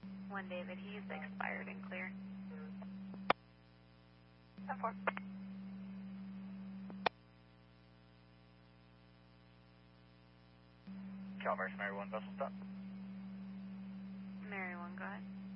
1 David, he's expired and clear. 10-4. Calvary, Mary 1, vessel stop. Mary 1, go ahead.